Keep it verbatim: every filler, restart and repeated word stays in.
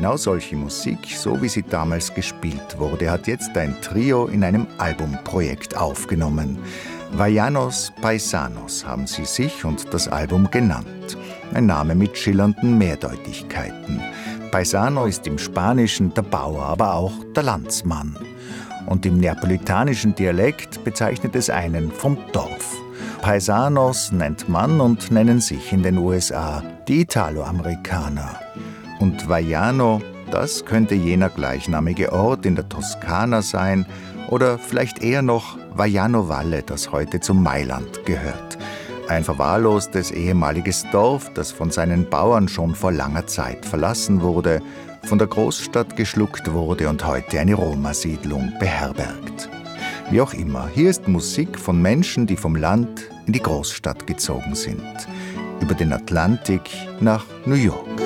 genau solche Musik, so wie sie damals gespielt wurde, hat jetzt ein Trio in einem Albumprojekt aufgenommen. Vaianos Paisanos haben sie sich und das Album genannt. Ein Name mit schillernden Mehrdeutigkeiten. Paisano ist im Spanischen der Bauer, aber auch der Landsmann. Und im neapolitanischen Dialekt bezeichnet es einen vom Dorf. Paisanos nennt man und nennen sich in den U S A die Italoamerikaner. Und Vaiano, das könnte jener gleichnamige Ort in der Toskana sein oder vielleicht eher noch Vaiano Valle, das heute zu Mailand gehört. Ein verwahrlostes ehemaliges Dorf, das von seinen Bauern schon vor langer Zeit verlassen wurde, von der Großstadt geschluckt wurde und heute eine Roma-Siedlung beherbergt. Wie auch immer, hier ist Musik von Menschen, die vom Land in die Großstadt gezogen sind. Über den Atlantik nach New York.